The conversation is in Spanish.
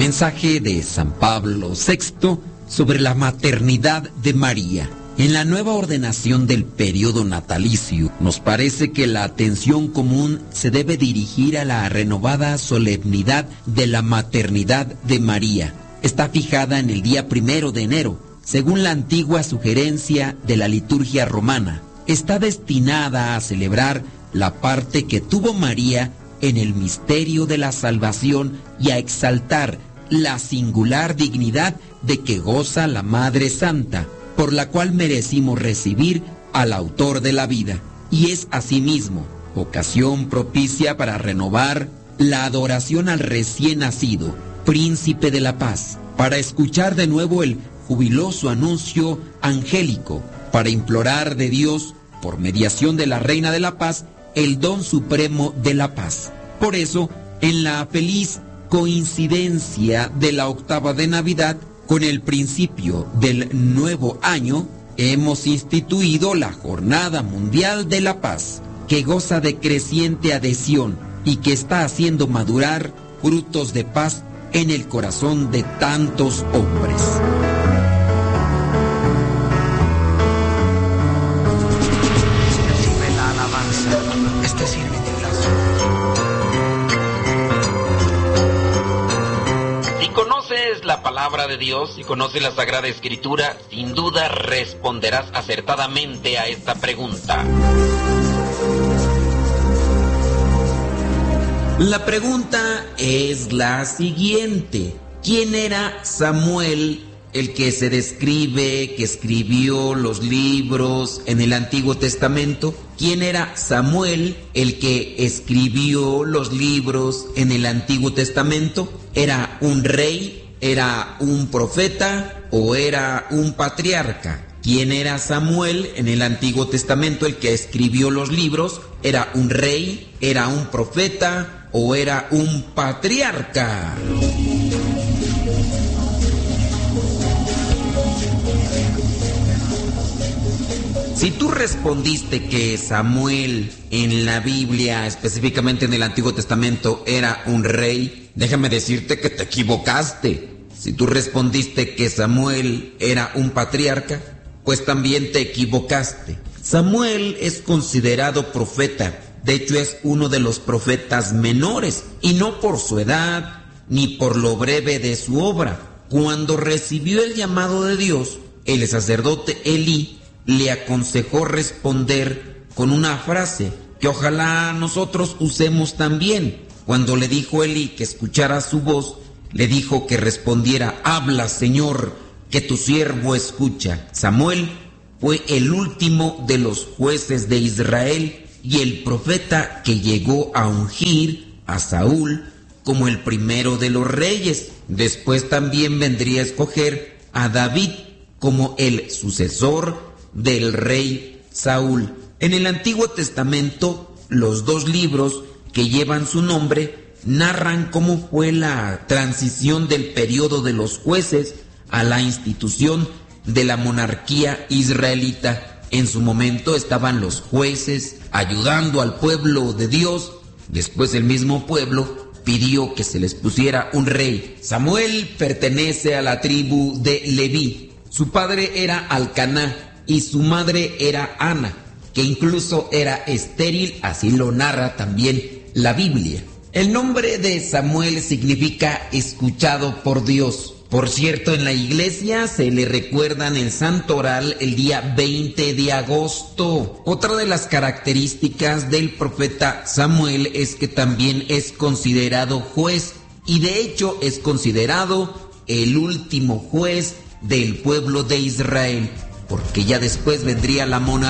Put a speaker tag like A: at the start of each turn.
A: Mensaje de San Pablo VI sobre la maternidad de María. En la nueva ordenación del periodo natalicio, nos parece que la atención común se debe dirigir a la renovada solemnidad de la maternidad de María. Está fijada en el día 1 de enero, según la antigua sugerencia de la liturgia romana. Está destinada a celebrar la parte que tuvo María en el misterio de la salvación y a exaltar la singular dignidad de que goza la Madre Santa, por la cual merecimos recibir al autor de la vida. Y es asimismo ocasión propicia para renovar la adoración al recién nacido, príncipe de la paz, para escuchar de nuevo el jubiloso anuncio angélico, para implorar de Dios, por mediación de la Reina de la Paz, el don supremo de la paz. Por eso, en la feliz coincidencia de la octava de Navidad, con el principio del nuevo año, hemos instituido la Jornada Mundial de la Paz, que goza de creciente adhesión y que está haciendo madurar frutos de paz en el corazón de tantos hombres.
B: Recibe la alabanza, este sirve de
C: Si conoces la palabra de Dios, si conoces la Sagrada Escritura, sin duda responderás acertadamente a esta pregunta.
A: La pregunta es la siguiente: ¿quién era Samuel, el que se describe que escribió los libros en el Antiguo Testamento? ¿Quién era Samuel, el que escribió los libros en el Antiguo Testamento? ¿Era un rey? ¿Era un profeta? ¿O era un patriarca? ¿Quién era Samuel en el Antiguo Testamento, el que escribió los libros? ¿Era un rey? ¿Era un profeta? ¿O era un patriarca? Si tú respondiste que Samuel en la Biblia, específicamente en el Antiguo Testamento, era un rey, déjame decirte que te equivocaste. Si tú respondiste que Samuel era un patriarca, pues también te equivocaste. Samuel es considerado profeta. De hecho, es uno de los profetas menores, y no por su edad, ni por lo breve de su obra. Cuando recibió el llamado de Dios, el sacerdote Elí le aconsejó responder con una frase que ojalá nosotros usemos también. Cuando le dijo Elí que escuchara su voz, le dijo que respondiera: habla, Señor, que tu siervo escucha. Samuel fue el último de los jueces de Israel y el profeta que llegó a ungir a Saúl como el primero de los reyes. Después también vendría a escoger a David como el sucesor del rey Saúl. En el Antiguo Testamento, los dos libros que llevan su nombre narran cómo fue la transición del periodo de los jueces a la institución de la monarquía israelita. En su momento estaban los jueces ayudando al pueblo de Dios. Después el mismo pueblo pidió que se les pusiera un rey. Samuel pertenece a la tribu de Leví. Su padre era Alcaná y su madre era Ana, que incluso era estéril, así lo narra también la Biblia. El nombre de Samuel significa escuchado por Dios. Por cierto, en la iglesia se le recuerda en el Santo Oral el día 20 de agosto. Otra de las características del profeta Samuel es que también es considerado juez, y de hecho es considerado el último juez del pueblo de Israel, porque ya después vendría la monarquía.